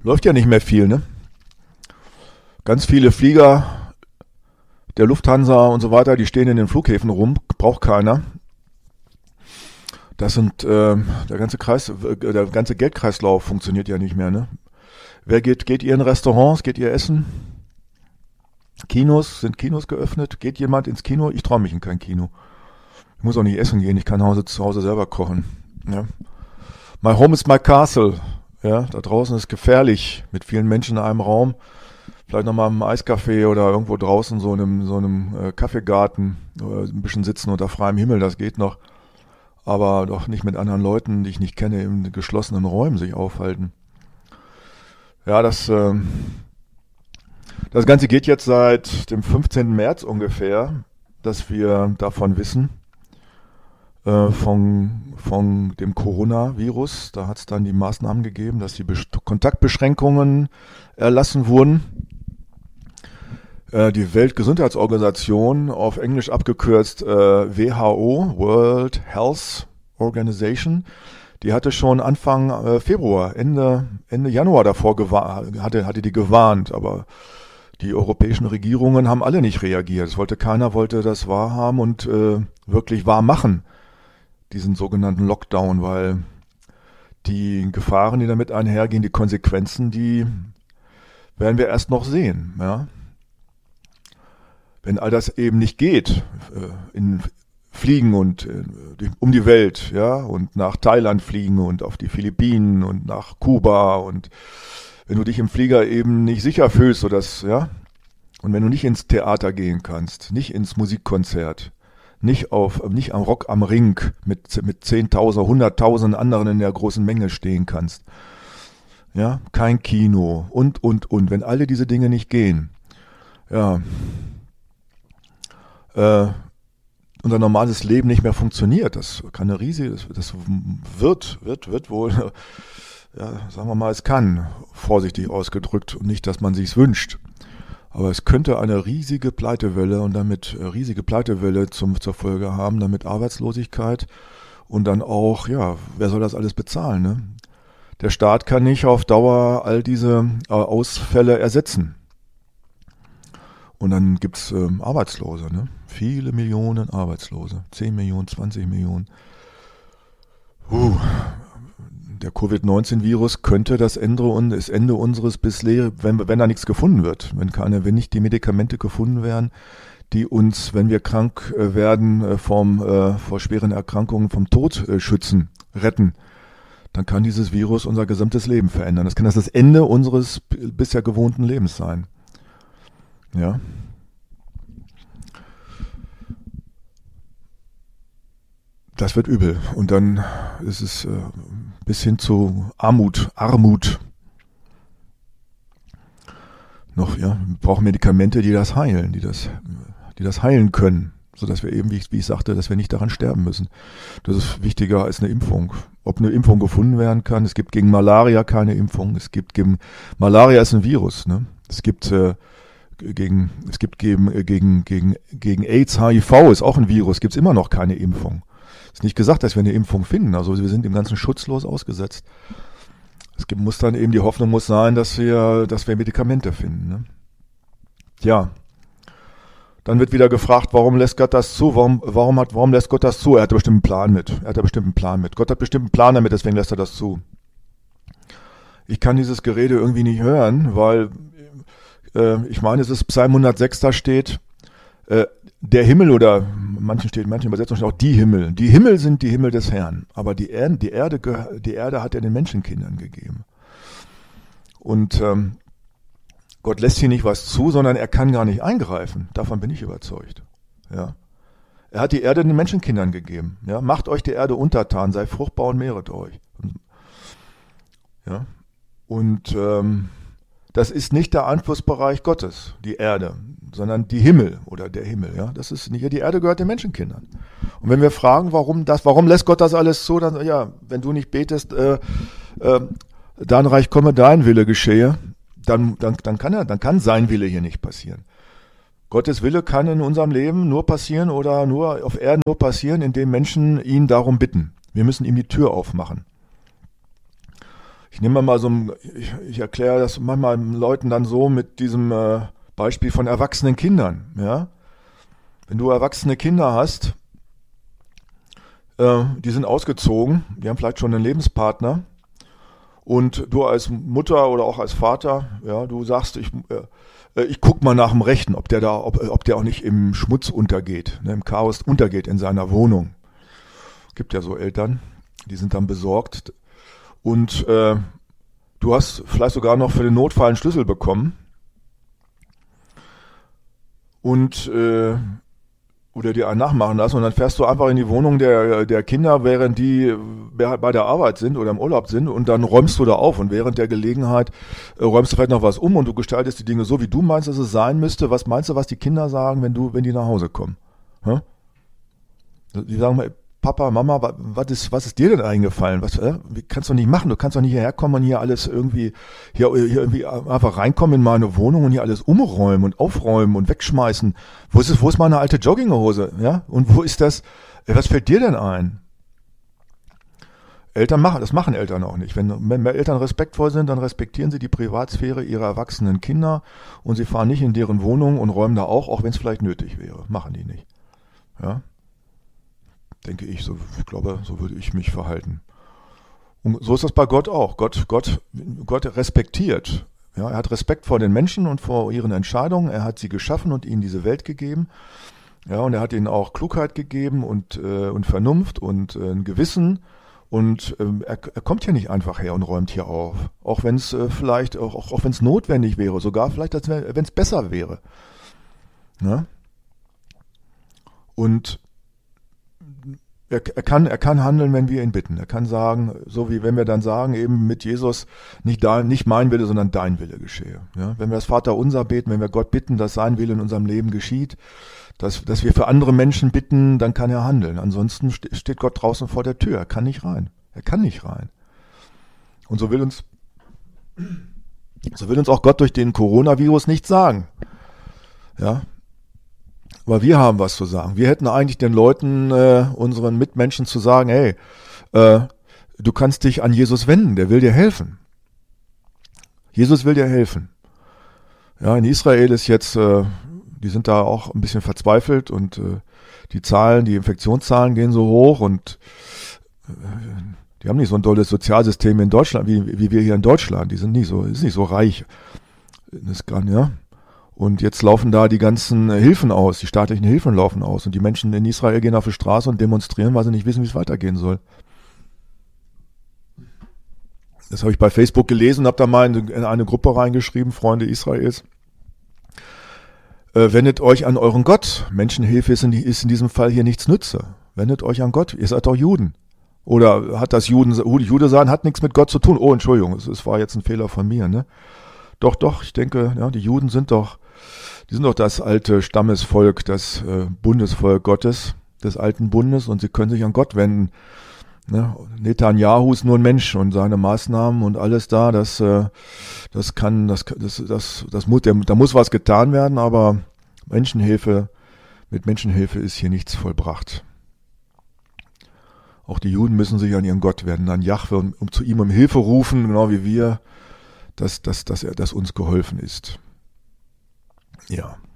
läuft ja nicht mehr viel, ne? Ganz viele Flieger der Lufthansa und so weiter, die stehen in den Flughäfen rum, braucht keiner. Das sind der ganze Geldkreislauf funktioniert ja nicht mehr, ne? Geht ihr in Restaurants, geht ihr essen? Sind Kinos geöffnet? Geht jemand ins Kino? Ich traue mich in kein Kino. Ich muss auch nicht essen gehen, ich kann zu Hause selber kochen. Ja. My home is my castle. Ja, da draußen ist gefährlich mit vielen Menschen in einem Raum. Vielleicht nochmal im Eiscafé oder irgendwo draußen so in einem Kaffeegarten oder ein bisschen sitzen unter freiem Himmel, das geht noch. Aber doch nicht mit anderen Leuten, die ich nicht kenne, in geschlossenen Räumen sich aufhalten. Ja, das Ganze geht jetzt seit dem 15. März ungefähr, dass wir davon wissen, von dem Coronavirus. Da hat es dann die Maßnahmen gegeben, dass die Kontaktbeschränkungen erlassen wurden. Die Weltgesundheitsorganisation, auf Englisch abgekürzt WHO, World Health Organization, die hatte schon Anfang Februar, Ende Januar davor hatte die gewarnt, aber die europäischen Regierungen haben alle nicht reagiert. Keiner wollte das wahrhaben und wirklich wahr machen, diesen sogenannten Lockdown, weil die Gefahren, die damit einhergehen, die Konsequenzen, die werden wir erst noch sehen, ja. Wenn all das eben nicht geht, in Fliegen und um die Welt, ja, und nach Thailand fliegen und auf die Philippinen und nach Kuba und wenn du dich im Flieger eben nicht sicher fühlst, ja, und wenn du nicht ins Theater gehen kannst, nicht ins Musikkonzert, nicht am Rock am Ring mit 10.000, 100.000 anderen in der großen Menge stehen kannst, ja, kein Kino und, wenn alle diese Dinge nicht gehen, ja, unser normales Leben nicht mehr funktioniert. Das kann eine riesige, das wird wohl, ja, sagen wir mal, es kann, vorsichtig ausgedrückt, und nicht, dass man sich's wünscht. Aber es könnte eine riesige Pleitewelle und damit zur Folge haben, damit Arbeitslosigkeit und dann auch, ja, wer soll das alles bezahlen, ne? Der Staat kann nicht auf Dauer all diese Ausfälle ersetzen. Und dann gibt's Arbeitslose, ne? Viele Millionen Arbeitslose. 10 Millionen, 20 Millionen. Der Covid-19-Virus könnte das Ende unseres wenn da nichts gefunden wird. Wenn nicht die Medikamente gefunden werden, die uns, wenn wir krank werden, vor schweren Erkrankungen vom Tod retten, dann kann dieses Virus unser gesamtes Leben verändern. Das kann das Ende unseres bisher gewohnten Lebens sein. Ja. Das wird übel. Und dann ist es bis hin zu Armut. Noch, ja, wir brauchen Medikamente, die das heilen, die das heilen können, sodass wir eben, wie ich sagte, dass wir nicht daran sterben müssen. Das ist wichtiger als eine Impfung. Ob eine Impfung gefunden werden kann, es gibt gegen Malaria keine Impfung, Malaria ist ein Virus, ne? Gegen AIDS, HIV ist auch ein Virus, gibt es immer noch keine Impfung. Ist nicht gesagt, dass wir eine Impfung finden, also wir sind dem Ganzen schutzlos ausgesetzt. Muss dann eben, die Hoffnung muss sein, dass wir Medikamente finden, ne? Ja. Dann wird wieder gefragt, warum lässt Gott das zu? Warum lässt Gott das zu? Er hat da bestimmt einen Plan mit. Gott hat bestimmt einen Plan damit, deswegen lässt er das zu. Ich kann dieses Gerede irgendwie nicht hören, weil ich meine, es ist Psalm 106, da steht, der Himmel, oder manchen Übersetzungen steht auch die Himmel. Die Himmel sind die Himmel des Herrn, aber die Erde hat er den Menschenkindern gegeben. Und Gott lässt hier nicht was zu, sondern er kann gar nicht eingreifen. Davon bin ich überzeugt. Ja. Er hat die Erde den Menschenkindern gegeben. Ja. Macht euch die Erde untertan, sei fruchtbar und mehret euch. Ja. Und das ist nicht der Einflussbereich Gottes, die Erde, sondern die Himmel oder der Himmel. Ja, das ist nicht, die Erde gehört den Menschenkindern. Und wenn wir fragen, warum lässt Gott das alles so, dann, ja, wenn du nicht betest, dein Reich komme, dein Wille geschehe, dann kann sein Wille hier nicht passieren. Gottes Wille kann in unserem Leben nur passieren oder nur auf Erden nur passieren, indem Menschen ihn darum bitten. Wir müssen ihm die Tür aufmachen. Ich nehme mal ich erkläre das manchmal Leuten dann so mit diesem Beispiel von erwachsenen Kindern. Ja? Wenn du erwachsene Kinder hast, die sind ausgezogen, die haben vielleicht schon einen Lebenspartner und du als Mutter oder auch als Vater, ja, du sagst, ich guck mal nach dem Rechten, ob der auch nicht im Schmutz untergeht, ne, im Chaos untergeht in seiner Wohnung. Es gibt ja so Eltern, die sind dann besorgt und du hast vielleicht sogar noch für den Notfall einen Schlüssel bekommen und oder dir einen nachmachen lassen und dann fährst du einfach in die Wohnung der Kinder, während die bei der Arbeit sind oder im Urlaub sind und dann räumst du da auf und während der Gelegenheit räumst du vielleicht noch was um und du gestaltest die Dinge so, wie du meinst, dass es sein müsste. Was meinst du, was die Kinder sagen, wenn die nach Hause kommen? Hä? Die sagen mal, Papa, Mama, was ist dir denn eingefallen? Wie kannst du nicht machen? Du kannst doch nicht hierher kommen und hier alles hier irgendwie einfach reinkommen in meine Wohnung und hier alles umräumen und aufräumen und wegschmeißen. Wo ist meine alte Jogginghose? Ja? Und wo ist das? Was fällt dir denn ein? Das machen Eltern auch nicht. Wenn Eltern respektvoll sind, dann respektieren sie die Privatsphäre ihrer erwachsenen Kinder und sie fahren nicht in deren Wohnung und räumen da auch wenn es vielleicht nötig wäre. Machen die nicht. Ja? Denke ich, ich glaube, so würde ich mich verhalten. Und so ist das bei Gott auch. Gott respektiert. Ja, er hat Respekt vor den Menschen und vor ihren Entscheidungen. Er hat sie geschaffen und ihnen diese Welt gegeben. Ja, und er hat ihnen auch Klugheit gegeben und Vernunft und ein Gewissen. Und er kommt hier nicht einfach her und räumt hier auf. Auch wenn es vielleicht, auch wenn es notwendig wäre, sogar vielleicht, wenn es besser wäre. Ja? Und er kann handeln, wenn wir ihn bitten. Er kann sagen, so wie wenn wir dann sagen, eben mit Jesus, nicht mein Wille, sondern dein Wille geschehe. Ja? Wenn wir das Vaterunser beten, wenn wir Gott bitten, dass sein Wille in unserem Leben geschieht, dass wir für andere Menschen bitten, dann kann er handeln. Ansonsten steht Gott draußen vor der Tür. Er kann nicht rein. Und so will uns auch Gott durch den Coronavirus nichts sagen. Ja? Aber wir haben was zu sagen. Wir hätten eigentlich den Leuten, unseren Mitmenschen zu sagen, hey, du kannst dich an Jesus wenden, der will dir helfen. Jesus will dir helfen. Ja, in Israel ist jetzt, die sind da auch ein bisschen verzweifelt und die Infektionszahlen gehen so hoch und die haben nicht so ein tolles Sozialsystem in Deutschland, wie wir hier in Deutschland. Ist nicht so reich. Ja. Und jetzt laufen da die ganzen Hilfen aus, die staatlichen Hilfen laufen aus. Und die Menschen in Israel gehen auf die Straße und demonstrieren, weil sie nicht wissen, wie es weitergehen soll. Das habe ich bei Facebook gelesen und habe da mal in eine Gruppe reingeschrieben, Freunde Israels. Wendet euch an euren Gott. Menschenhilfe ist in diesem Fall hier nichts nütze. Wendet euch an Gott. Ihr seid doch Juden. Oder hat das Jude sein, hat nichts mit Gott zu tun. Oh, Entschuldigung, es war jetzt ein Fehler von mir, ne? Doch, ich denke, ja, die Juden sind doch das alte Stammesvolk, das Bundesvolk Gottes, des alten Bundes, und sie können sich an Gott wenden. Ne? Netanyahu ist nur ein Mensch und seine Maßnahmen und alles da, da muss was getan werden, aber mit Menschenhilfe ist hier nichts vollbracht. Auch die Juden müssen sich an ihren Gott wenden, an Jahwe, um zu ihm um Hilfe rufen, genau wie wir, dass uns geholfen ist. Ja.